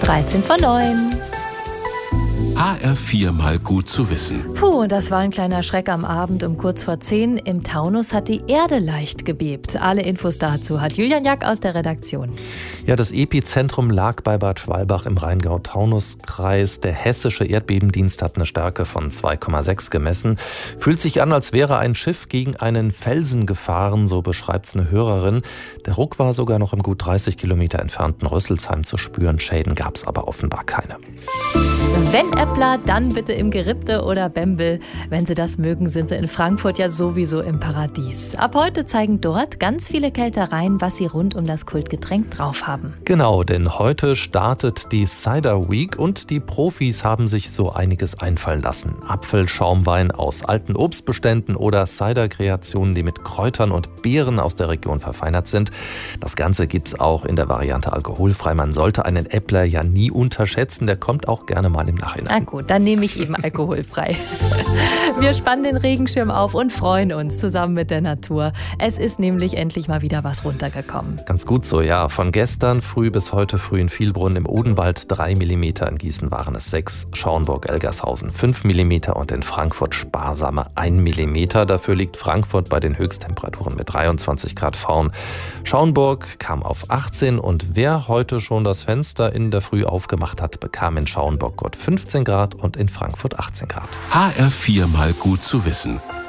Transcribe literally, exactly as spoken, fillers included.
dreizehn vor neun. H R vier mal gut zu wissen. Puh, das war ein kleiner Schreck am Abend um kurz vor zehn. Im Taunus hat die Erde leicht gebebt. Alle Infos dazu hat Julian Jack aus der Redaktion. Ja, das Epizentrum lag bei Bad Schwalbach im Rheingau-Taunus-Kreis. Der hessische Erdbebendienst hat eine Stärke von zwei Komma sechs gemessen. Fühlt sich an, als wäre ein Schiff gegen einen Felsen gefahren, so beschreibt es eine Hörerin. Der Ruck war sogar noch im gut dreißig Kilometer entfernten Rüsselsheim zu spüren. Schäden gab es aber offenbar keine. Wenn Äppler, dann bitte im Gerippte oder Bembel. Wenn Sie das mögen, sind Sie in Frankfurt ja sowieso im Paradies. Ab heute zeigen dort ganz viele Kältereien, was sie rund um das Kultgetränk drauf haben. Genau, denn heute startet die Cider Week und die Profis haben sich so einiges einfallen lassen. Apfelschaumwein aus alten Obstbeständen oder Cider-Kreationen, die mit Kräutern und Beeren aus der Region verfeinert sind. Das Ganze gibt's auch in der Variante alkoholfrei. Man sollte einen Äppler ja nie unterschätzen, der kommt auch gerne mal im Nachhinein. Na gut, dann nehme ich eben alkoholfrei. Wir spannen den Regenschirm auf und freuen uns zusammen mit der Natur. Es ist nämlich endlich mal wieder was runtergekommen. Ganz gut so, ja. Von gestern früh bis heute früh in Vielbrunn im Odenwald drei Millimeter, in Gießen waren es sechs, Schauenburg-Elgershausen fünf Millimeter und in Frankfurt sparsame ein Millimeter. Dafür liegt Frankfurt bei den Höchsttemperaturen mit dreiundzwanzig Grad Faun. Schauenburg kam auf achtzehn und wer heute schon das Fenster in der Früh aufgemacht hat, bekam in Schauenburg gut fünfzehn Grad und in Frankfurt achtzehn Grad. H R vier mal gut zu wissen.